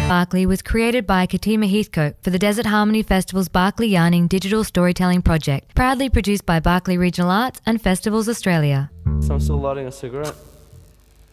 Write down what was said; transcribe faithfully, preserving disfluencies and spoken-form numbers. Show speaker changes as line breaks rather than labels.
Barclay was created by Katima Heathcote for the Desert Harmony Festival's Barclay Yarning digital storytelling project, proudly produced by Barclay Regional Arts and Festivals Australia.
So I'm still lighting a cigarette.